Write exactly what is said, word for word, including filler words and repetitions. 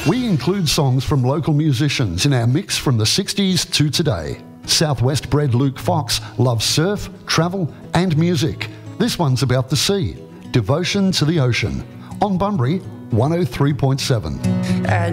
We include songs from local musicians in our mix from the sixties to today. Southwest bred Luke Fox loves surf, travel and music. This one's about the sea. Devotion to the Ocean. On Bunbury, one oh three point seven.